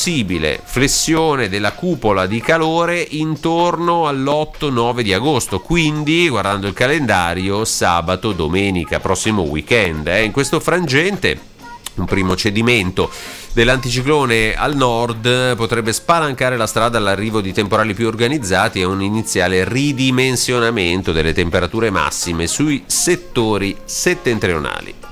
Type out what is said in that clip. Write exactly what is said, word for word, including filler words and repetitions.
possibile flessione della cupola di calore intorno all'otto nove di agosto, quindi guardando il calendario sabato, domenica, prossimo weekend. Eh. In questo frangente un primo cedimento dell'anticiclone al nord potrebbe spalancare la strada all'arrivo di temporali più organizzati e un iniziale ridimensionamento delle temperature massime sui settori settentrionali.